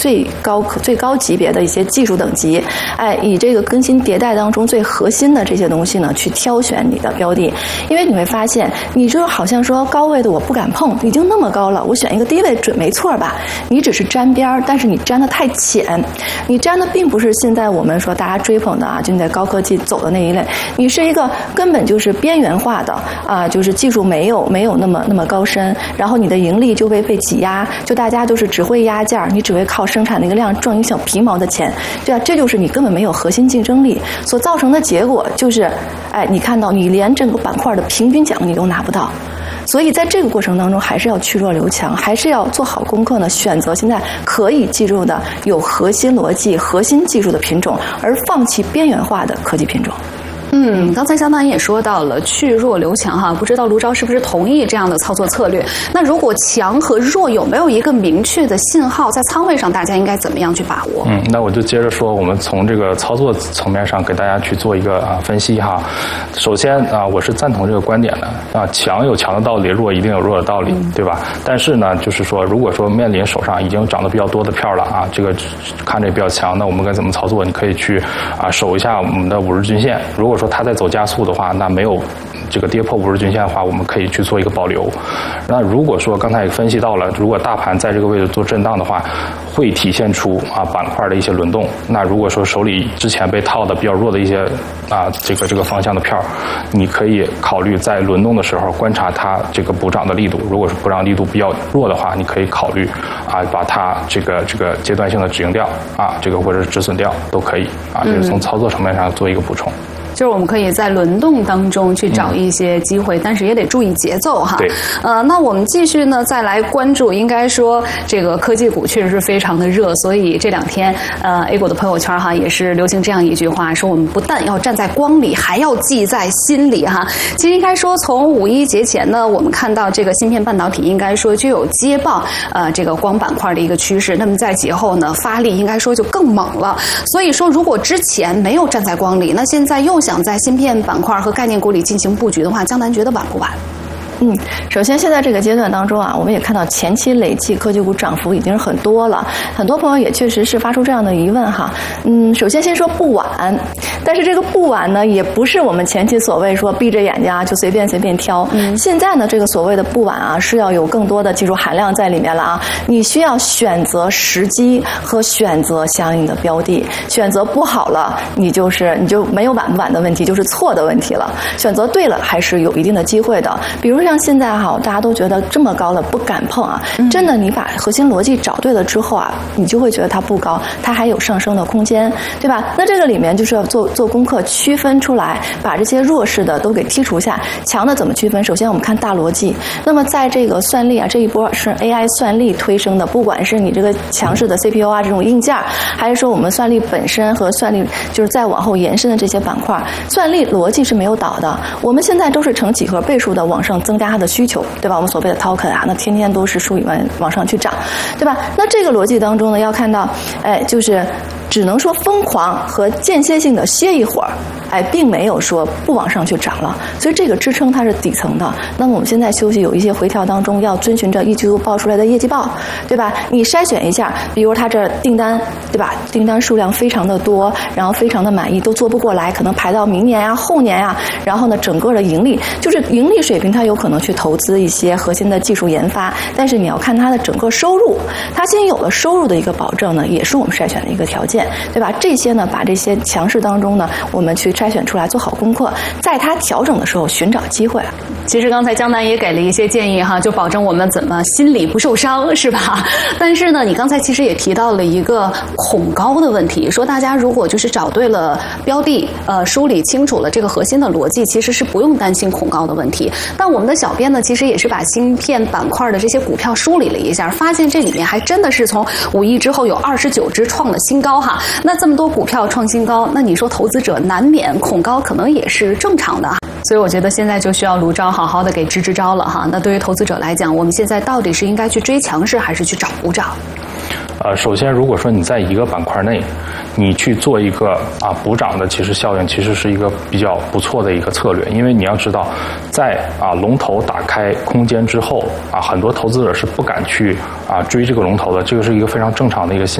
最高级别的一些技术等级，以这个更新迭代当中最核心的这些东西呢，去挑选你的标的。因为你会发现，你就好像说高位的我不敢碰，已经那么高了，我选一个低位准没错吧？你只是沾边儿，但是你沾得太浅，你沾的并不是现在我们说大家追捧的就你在高科技走的那一类，你是一个根本就是边缘化的就是技术没有那么高深，然后你的盈利就被挤压，就大家就是只会压价，你只会靠生产那个量赚一小皮毛的钱，对啊，这就是你根本没有核心竞争力所造成的结果，就是你看到你连这个板块的平均奖你都拿不到。所以在这个过程当中，还是要去弱留强，还是要做好功课呢，选择现在可以记住的有核心逻辑、核心技术的品种，而放弃边缘化的科技品种。 刚才相当于也说到了去弱留强哈，不知道卢钊是不是同意这样的操作策略？那如果强和弱有没有一个明确的信号，在仓位上大家应该怎么样去把握？ 那我就接着说，我们从这个操作层面上给大家去做一个分析哈。首先我是赞同这个观点的强有强的道理，弱一定有弱的道理，对吧？但是呢，就是说，如果说面临手上已经涨得比较多的票了这个看着也比较强，那我们该怎么操作？你可以去守一下我们的50日均线。如果说它在走加速的话，那没有这个跌破50日均线的话，我们可以去做一个保留。那如果说刚才也分析到了，如果大盘在这个位置做震荡的话，会体现出板块的一些轮动。那如果说手里之前被套的比较弱的一些这个方向的票，你可以考虑在轮动的时候观察它这个补涨的力度。如果是补涨力度比较弱的话，你可以考虑把它这个阶段性的止盈掉这个或者是止损掉都可以这是从操作层面上做一个补充。 就是我们可以在轮动当中去找一些机会，但是也得注意节奏哈。 对。 那我们继续呢，再来关注，应该说这个科技股确实是非常的热，所以这2天A 股的朋友圈哈也是流行这样一句话，说我们不但要站在光里，还要记在心里哈。其实应该说，从5·1节前呢，我们看到这个芯片半导体应该说就有接棒这个光板块的一个趋势，那么在节后呢，发力应该说就更猛了。所以说，如果之前没有站在光里，那现在又想在芯片板块和概念股里进行布局的话，江南觉得晚不晚？ 首先现在这个阶段当中我们也看到前期累计科技股涨幅已经是很多了，很多朋友也确实是发出这样的疑问哈。首先先说不晚，但是这个不晚呢，也不是我们前期所谓说闭着眼睛就随便挑。现在呢，这个所谓的不晚是要有更多的技术含量在里面了你需要选择时机和选择相应的标的，选择不好了，你就没有晚不晚的问题，就是错的问题了。选择对了，还是有一定的机会的。比如像现在大家都觉得这么高了不敢碰真的你把核心逻辑找对了之后你就会觉得它不高，它还有上升的空间，对吧？那这个里面就是要做功课，区分出来，把这些弱势的都给剔除下，强的怎么区分？首先我们看大逻辑，那么在这个算力这一波是 AI 算力推升的，不管是你这个强势的 CPU 这种硬件，还是说我们算力本身和算力就是再往后延伸的这些板块，算力逻辑是没有倒的。我们现在都是呈几何倍数的往上增加它的需求，对吧？我们所谓的 token 那天天都是数以万往上去涨，对吧？那这个逻辑当中呢，要看到就是只能说疯狂和间歇性的歇一会儿，并没有说不往上去涨了，所以这个支撑它是底层的。那么我们现在休息有一些回调当中，要遵循着一季度报出来的业绩报，对吧？你筛选一下，比如它这订单，对吧？订单数量非常的多，然后非常的满意，都做不过来，可能排到明年后年然后呢，整个的盈利就是盈利水平，它有可能去投资一些核心的技术研发，但是你要看它的整个收入，它先有了收入的一个保证呢，也是我们筛选的一个条件，对吧？这些呢，把这些强势当中呢，我们去筛选出来，做好功课，在它调整的时候寻找机会。 其实刚才江南也给了一些建议哈，就保证我们怎么心里不受伤，是吧？但是呢，你刚才其实也提到了一个恐高的问题，说大家如果就是找对了标的，梳理清楚了这个核心的逻辑，其实是不用担心恐高的问题。但我们的小编呢，其实也是把芯片板块的这些股票梳理了一下，发现这里面还真的是从5·1之后有29只创了新高哈。那这么多股票创新高，那你说投资者难免恐高，可能也是正常的。所以我觉得现在就需要卢钊好好的给支招了哈。那对于投资者来讲，我们现在到底是应该去追强势，还是去找补涨？ 首先，如果说你在一个板块内，你去做一个补涨的，其实效应其实是一个比较不错的一个策略，因为你要知道，在龙头打开空间之后很多投资者是不敢去追这个龙头的，这个是一个非常正常的一个心